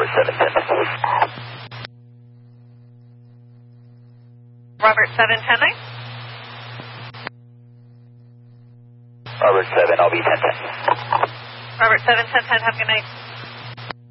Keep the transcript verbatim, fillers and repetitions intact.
seven ten. Robert seven ten nine. Robert seven, I'll be ten ten. Robert seven ten ten, have a good night.